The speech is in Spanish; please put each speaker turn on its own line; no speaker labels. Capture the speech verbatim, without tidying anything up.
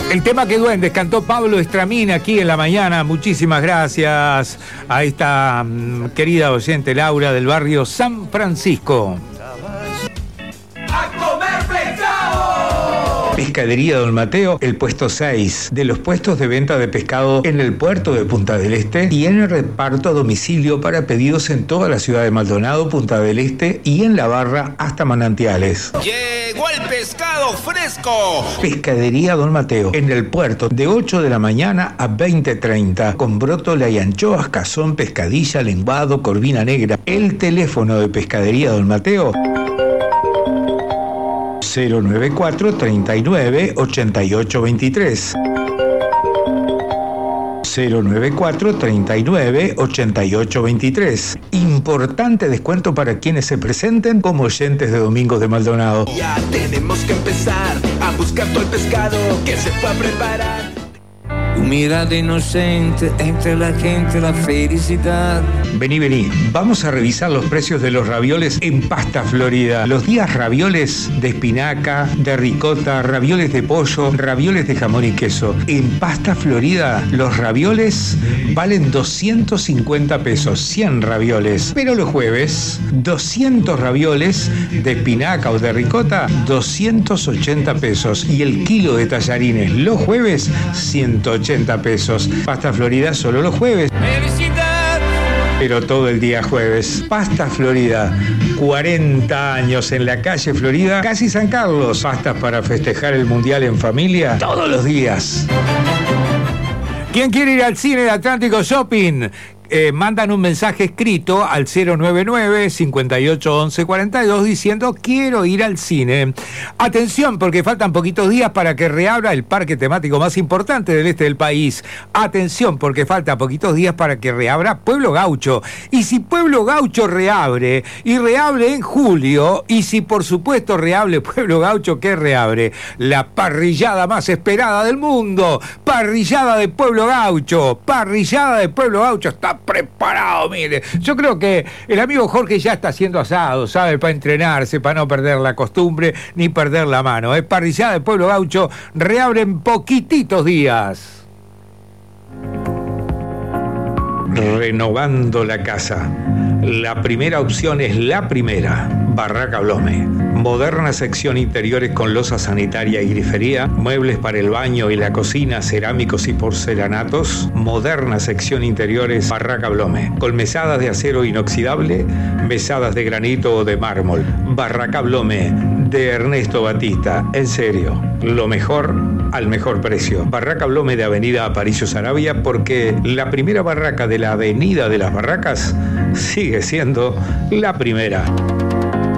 El tema que duendes cantó Pablo Estramín aquí en la mañana. Muchísimas gracias a esta um, querida oyente Laura del barrio San Francisco. Pescadería Don Mateo, el puesto seis de los puestos de venta de pescado en el puerto de Punta del Este y en el reparto a domicilio para pedidos en toda la ciudad de Maldonado, Punta del Este y en La Barra hasta Manantiales.
¡Llegó el pescado fresco!
Pescadería Don Mateo, en el puerto de ocho de la mañana a veinte treinta, con brótola y anchoas, cazón, pescadilla, lenguado, corvina negra. El teléfono de Pescadería Don Mateo: cero noventa y cuatro, treinta y nueve, ochenta y ocho veintitrés. cero noventa y cuatro, treinta y nueve, ochenta y ocho veintitrés. Importante descuento para quienes se presenten como oyentes de Domingos de Maldonado.
Ya tenemos que empezar a buscar todo el pescado que se fue a preparar.
Tu mirada inocente entre la gente, la felicidad.
Vení, vení. Vamos a revisar los precios de los ravioles en Pasta Florida. Los días ravioles de espinaca, de ricota, ravioles de pollo, ravioles de jamón y queso. En Pasta Florida, los ravioles valen doscientos cincuenta pesos, cien ravioles. Pero los jueves, doscientos ravioles de espinaca o de ricota, doscientos ochenta pesos. Y el kilo de tallarines los jueves, ciento ochenta pesos. Pasta Florida solo los jueves.
Felicidad.
Pero todo el día jueves. Pasta Florida, cuarenta años en la calle Florida, casi San Carlos. Pastas para festejar el Mundial en familia todos los días. ¿Quién quiere ir al cine de Atlántico Shopping? Eh, mandan un mensaje escrito al cero noventa y nueve, cincuenta y ocho, once cuarenta y dos diciendo quiero ir al cine. Atención, porque faltan poquitos días para que reabra el parque temático más importante del este del país. Atención, porque faltan poquitos días para que reabra Pueblo Gaucho. Y si Pueblo Gaucho reabre, y reabre en julio, y si por supuesto reabre Pueblo Gaucho, ¿qué reabre? La parrillada más esperada del mundo. Parrillada de Pueblo Gaucho. Parrillada de Pueblo Gaucho. Está preparado, mire. Yo creo que el amigo Jorge ya está haciendo asado, ¿sabe? Para entrenarse, para no perder la costumbre ni perder la mano. Es Parrillada de Pueblo Gaucho, reabre en poquititos días. Renovando la casa. La primera opción es La Primera, Barraca Blome. Moderna sección interiores con losa sanitaria y grifería, muebles para el baño y la cocina, cerámicos y porcelanatos. Moderna sección interiores, Barraca Blome. Con mesadas de acero inoxidable, mesadas de granito o de mármol. Barraca Blome, de Ernesto Batista. En serio, lo mejor al mejor precio. Barraca Blome de Avenida Aparicio Saravia, porque la primera barraca de la Avenida de las Barracas sigue siendo la primera.